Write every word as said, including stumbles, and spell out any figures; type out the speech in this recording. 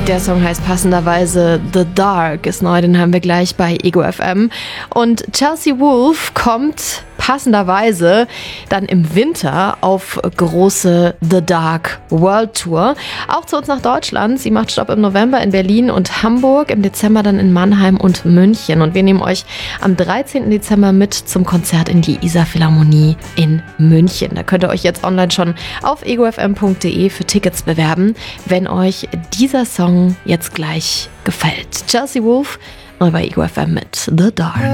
Der Song heißt passenderweise The Dark, ist neu, den haben wir gleich bei Ego F M. Und Chelsea Wolfe kommt passenderweise dann im Winter auf große The Dark World Tour. Auch zu uns nach Deutschland. Sie macht Stopp im November in Berlin und Hamburg, im Dezember dann in Mannheim und München. Und wir nehmen euch am dreizehnten Dezember mit zum Konzert in die Isar Philharmonie in München. Da könnt ihr euch jetzt online schon auf ego f m punkt d e für Tickets bewerben, wenn euch dieser Song jetzt gleich gefällt. Chelsea Wolfe neu bei Ego F M mit The Dark.